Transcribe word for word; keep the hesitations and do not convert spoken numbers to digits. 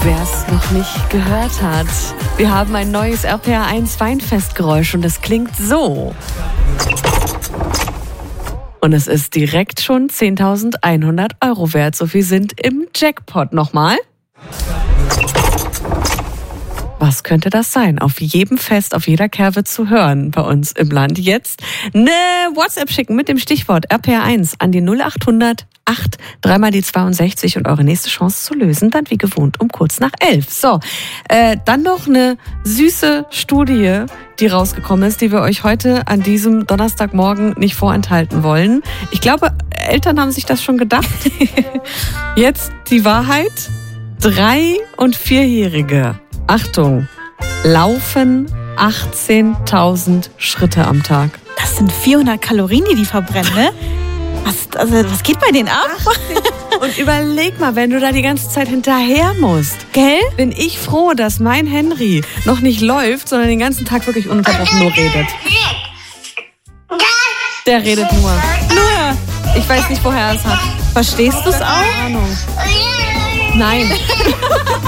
Wer es noch nicht gehört hat, wir haben ein neues R P R eins Weinfestgeräusch und das klingt so. Und es ist direkt schon zehntausendeinhundert Euro wert. So viel sind im Jackpot. Nochmal. Was könnte das sein? Auf jedem Fest, auf jeder Kerbe zu hören bei uns im Land. Jetzt eine WhatsApp schicken mit dem Stichwort R P R eins an die null acht hundert acht, dreimal die zweiundsechzig und eure nächste Chance zu lösen, dann wie gewohnt um kurz nach elf. So, äh, dann noch eine süße Studie, die rausgekommen ist, die wir euch heute an diesem Donnerstagmorgen nicht vorenthalten wollen. Ich glaube, Eltern haben sich das schon gedacht. Jetzt die Wahrheit. Drei- und Vierjährige, Achtung, laufen achtzehntausend Schritte am Tag. Das sind vierhundert Kalorien, die die verbrennen, ne? Was, also, was geht bei denen ab? Und überleg mal, wenn du da die ganze Zeit hinterher musst. Gell? Bin ich froh, dass mein Henry noch nicht läuft, sondern den ganzen Tag wirklich ununterbrochen nur redet. Der redet nur. Nur. Ich weiß nicht, woher er es hat. Verstehst du es auch? Keine Ahnung. Nein.